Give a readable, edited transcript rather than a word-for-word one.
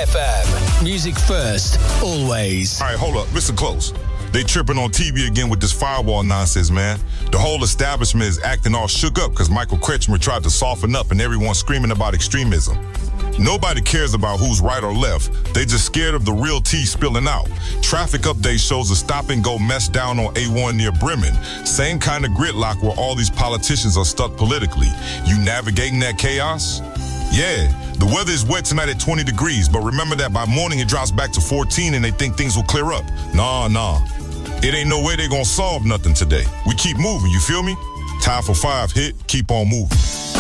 FM. Music first, always. All right, hold up. Listen close. They tripping on TV again with this firewall nonsense, man. The whole establishment is acting all shook up because Michael Kretschmer tried to soften up and everyone's screaming about extremism. Nobody cares about who's right or left. They just scared of the real tea spilling out. Traffic update shows a stop-and-go mess down on A1 near Bremen. Same kind of gridlock where all these politicians are stuck politically. You navigating that chaos? Yeah, the weather is wet tonight at 20 degrees, but remember that by morning it drops back to 14 and they think things will clear up. Nah. It ain't no way they gonna solve nothing today. We keep moving, you feel me? Time for 5 hit, keep on moving.